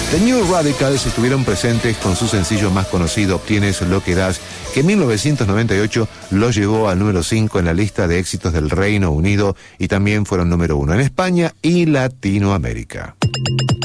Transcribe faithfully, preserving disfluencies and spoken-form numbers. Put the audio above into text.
The New Radicals estuvieron presentes con su sencillo más conocido, Tienes lo que das, que en mil novecientos noventa y ocho lo llevó al número cinco en la lista de éxitos del Reino Unido y también fueron número uno en España y Latinoamérica.